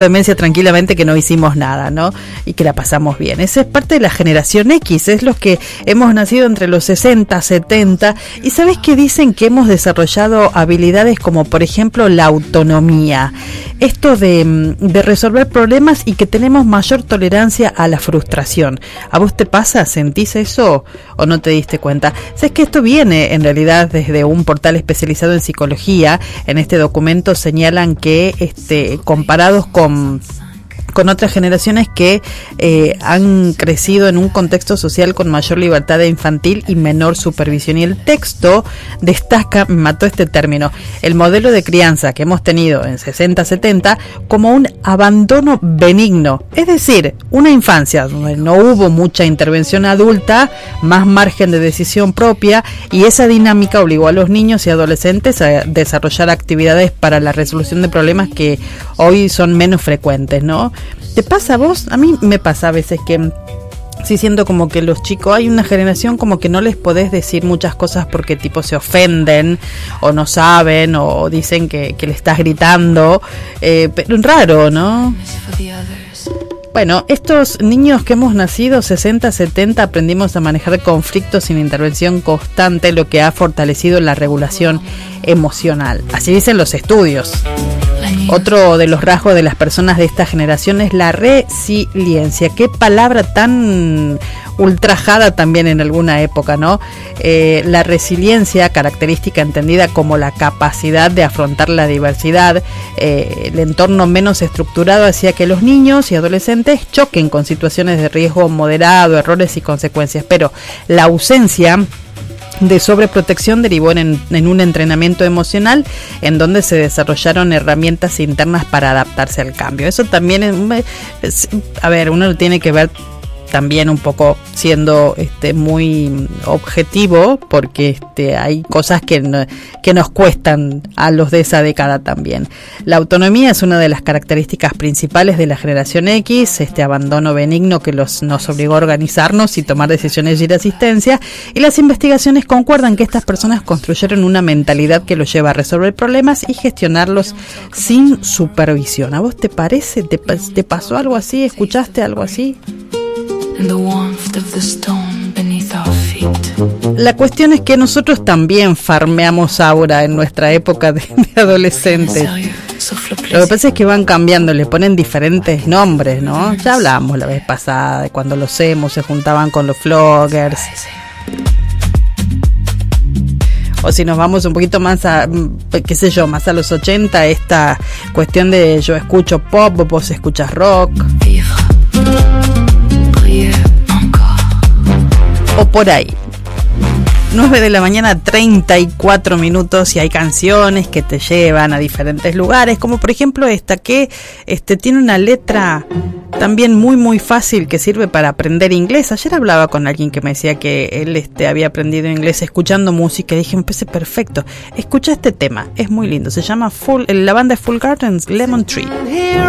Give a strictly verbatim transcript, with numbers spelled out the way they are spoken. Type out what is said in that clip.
demencia tranquilamente que no hicimos nada, ¿no? Y que la pasamos bien. Esa es parte de la generación X, es los que hemos nacido entre los sesenta, setenta, y ¿sabes qué dicen? Que hemos desarrollado habilidades como, por ejemplo, la autonomía. Esto de, de resolver problemas y que tenemos mayor tolerancia a la frustración. ¿A vos te pasa? ¿Sentís eso o no te diste cuenta? ¿Sabes que esto viene en realidad desde un portal especializado en psicología? En este documento señalan que este, comparados con con otras generaciones que eh, han crecido en un contexto social con mayor libertad infantil y menor supervisión. Y el texto destaca, me mató este término, el modelo de crianza que hemos tenido en sesenta, setenta como un abandono benigno. Es decir, una infancia donde no hubo mucha intervención adulta, más margen de decisión propia, y esa dinámica obligó a los niños y adolescentes a desarrollar actividades para la resolución de problemas que hoy son menos frecuentes, ¿no? ¿Te pasa a vos? A mí me pasa a veces que sí siento como que los chicos, hay una generación como que no les podés decir muchas cosas porque tipo se ofenden o no saben o dicen que, que le estás gritando, eh, pero raro, ¿no? Bueno, estos niños que hemos nacido sesenta, setenta aprendimos a manejar conflictos sin intervención constante, lo que ha fortalecido la regulación emocional. Así dicen los estudios. Otro de los rasgos de las personas de esta generación es la resiliencia. Qué palabra tan ultrajada también en alguna época, ¿no? Eh, la resiliencia, característica entendida como la capacidad de afrontar la diversidad, eh, el entorno menos estructurado hacía que los niños y adolescentes choquen con situaciones de riesgo moderado, errores y consecuencias, pero la ausencia de sobreprotección derivó en, en un entrenamiento emocional en donde se desarrollaron herramientas internas para adaptarse al cambio. Eso también es, es a ver, uno lo tiene que ver también un poco siendo este muy objetivo, porque este hay cosas que, no, que nos cuestan a los de esa década también. La autonomía es una de las características principales de la generación X, este abandono benigno que los, nos obligó a organizarnos y tomar decisiones y ir asistencia, y las investigaciones concuerdan que estas personas construyeron una mentalidad que los lleva a resolver problemas y gestionarlos sin supervisión. ¿A vos te parece? ¿Te, te pasó algo así? ¿Escuchaste algo así? La cuestión es que nosotros también farmeamos aura en nuestra época de, de adolescentes. Lo que pasa es que van cambiando, le ponen diferentes nombres, ¿no? Ya hablamos la vez pasada de cuando los emos se juntaban con los floggers. O si nos vamos un poquito más a, qué sé yo, más a los ochenta, esta cuestión de yo escucho pop, vos escuchas rock. O por ahí. nueve de la mañana, treinta y cuatro minutos, y hay canciones que te llevan a diferentes lugares, como por ejemplo esta que este tiene una letra también muy muy fácil que sirve para aprender inglés. Ayer hablaba con alguien que me decía que él este había aprendido inglés escuchando música, y dije, empecé perfecto. Escucha este tema, es muy lindo, se llama Full, la banda es Full Gardens, Lemon Tree.